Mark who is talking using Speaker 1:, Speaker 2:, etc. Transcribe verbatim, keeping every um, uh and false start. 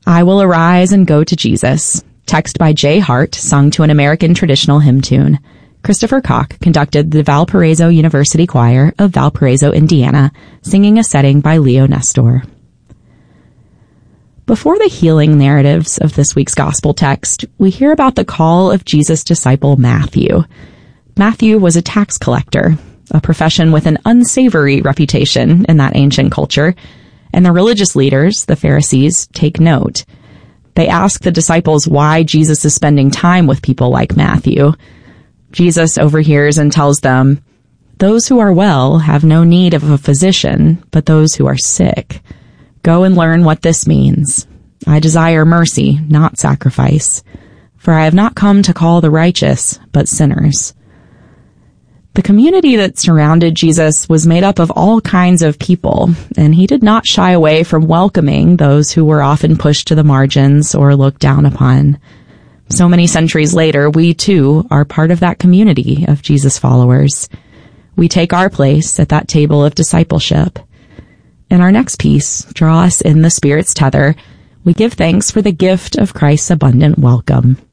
Speaker 1: I Will Arise and Go to Jesus, text by Jay Hart, sung to an American traditional hymn tune. Christopher Koch conducted the Valparaiso University Choir of Valparaiso, Indiana, singing a setting by Leo Nestor. Before the healing narratives of this week's gospel text, we hear about the call of Jesus' disciple Matthew. Matthew was a tax collector, a profession with an unsavory reputation in that ancient culture, and the religious leaders, the Pharisees, take note. They ask the disciples why Jesus is spending time with people like Matthew. Jesus overhears and tells them, "Those who are well have no need of a physician, but those who are sick. Go and learn what this means. I desire mercy, not sacrifice, for I have not come to call the righteous, but sinners." The community that surrounded Jesus was made up of all kinds of people, and he did not shy away from welcoming those who were often pushed to the margins or looked down upon. So many centuries later, we too are part of that community of Jesus followers. We take our place at that table of discipleship. In our next piece, Draw Us in the Spirit's Tether, we give thanks for the gift of Christ's abundant welcome.